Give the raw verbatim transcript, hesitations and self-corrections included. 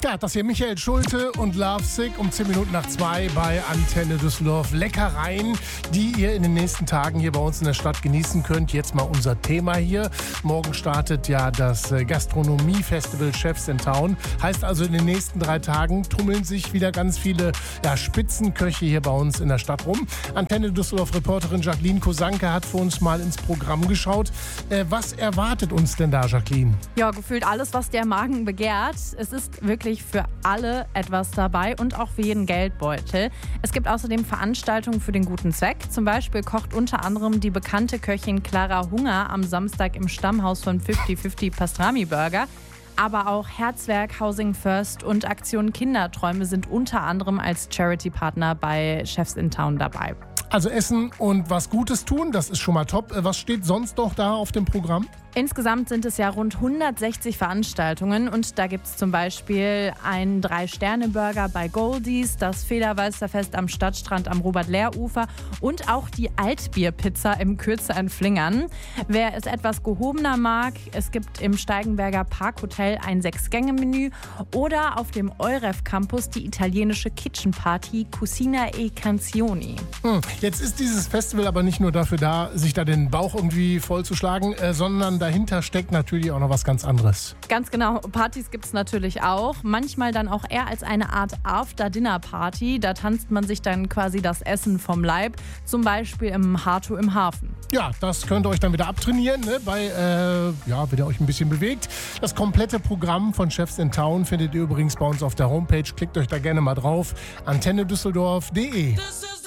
Ja, das hier Michael Schulte und Lovesick um zehn Minuten nach zwei bei Antenne Düsseldorf. Leckereien, die ihr in den nächsten Tagen hier bei uns in der Stadt genießen könnt. Jetzt mal unser Thema hier. Morgen startet ja das Gastronomie-Festival Chefs in Town. Heißt also, in den nächsten drei Tagen tummeln sich wieder ganz viele ja, Spitzenköche hier bei uns in der Stadt rum. Antenne Düsseldorf-Reporterin Jacqueline Kosanke hat für uns mal ins Programm geschaut. Äh, was erwartet uns denn da, Jacqueline? Ja, gefühlt alles, was der Magen begehrt. Es ist wirklich für alle etwas dabei und auch für jeden Geldbeutel. Es gibt außerdem Veranstaltungen für den guten Zweck. Zum Beispiel kocht unter anderem die bekannte Köchin Clara Hunger am Samstag im Stammhaus von fünfzig fünfzig Pastrami Burger. Aber auch Herzwerk, Housing First und Aktion Kinderträume sind unter anderem als Charity-Partner bei Chefs in Town dabei. Also essen und was Gutes tun, das ist schon mal top. Was steht sonst noch da auf dem Programm? Insgesamt sind es ja rund hundertsechzig Veranstaltungen und da gibt es zum Beispiel einen Drei-Sterne-Burger bei Goldies, das Federweißerfest am Stadtstrand am Robert-Lehr-Ufer und auch die Altbierpizza im Kürze in Flingern. Wer es etwas gehobener mag, es gibt im Steigenberger Parkhotel ein Sechs-Gänge-Menü oder auf dem Euref Campus die italienische Kitchen-Party Cucina e Canzoni. Hm, jetzt ist dieses Festival aber nicht nur dafür da, sich da den Bauch irgendwie vollzuschlagen, äh, sondern dahinter steckt natürlich auch noch was ganz anderes. Ganz genau, Partys gibt es natürlich auch. Manchmal dann auch eher als eine Art After-Dinner-Party. Da tanzt man sich dann quasi das Essen vom Leib. Zum Beispiel im Harto im Hafen. Ja, das könnt ihr euch dann wieder abtrainieren, ne? Bei, äh, ja, wenn ihr euch ein bisschen bewegt. Das komplette Programm von Chefs in Town findet ihr übrigens bei uns auf der Homepage. Klickt euch da gerne mal drauf. antenne düsseldorf punkt de